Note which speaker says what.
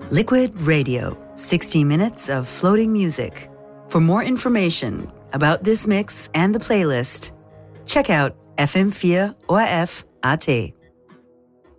Speaker 1: Liquid Radio, 60 minutes of floating music. For more information about this mix and the playlist, check out FM4 ORF.at.